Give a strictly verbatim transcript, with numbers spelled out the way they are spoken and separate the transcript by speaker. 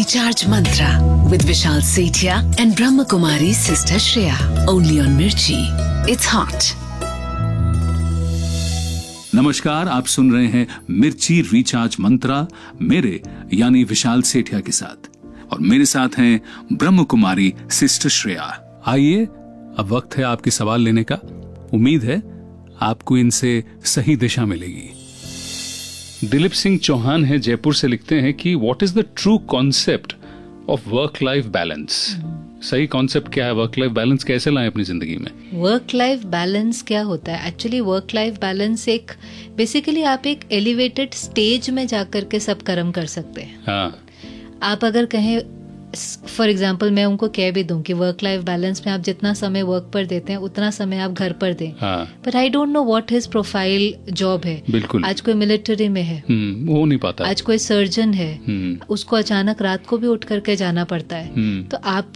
Speaker 1: Recharge Mantra with Vishal Sethia and Brahma Kumari sister Shreya. Only on Mirchi. It's hot.
Speaker 2: नमस्कार, आप सुन रहे हैं मिर्ची रिचार्ज मंत्रा मेरे यानी विशाल सेठिया के साथ, और मेरे साथ हैं ब्रह्म कुमारी सिस्टर श्रेया। आइए, अब वक्त है आपके सवाल लेने का। उम्मीद है आपको इनसे सही दिशा मिलेगी। दिलीप सिंह चौहान है, जयपुर से, लिखते हैं कि what is the true concept of work life balance. सही कॉन्सेप्ट क्या है? वर्क लाइफ बैलेंस कैसे लाएं अपनी जिंदगी में?
Speaker 3: वर्क लाइफ बैलेंस क्या होता है? एक्चुअली वर्क लाइफ बैलेंस एक बेसिकली आप एक एलिवेटेड स्टेज में जाकर के सब कर्म कर सकते हैं।
Speaker 2: हाँ।
Speaker 3: आप अगर कहें, फॉर एग्जाम्पल मैं उनको कह भी दूं कि वर्क लाइफ बैलेंस में आप जितना समय वर्क पर देते हैं उतना समय आप घर पर दें, but I don't know what his profile job है।
Speaker 2: बिल्कुल।
Speaker 3: आज कोई मिलिट्री में है,
Speaker 2: वो नहीं पाता।
Speaker 3: आज कोई सर्जन है, उसको अचानक रात को भी उठ करके जाना पड़ता है, तो आप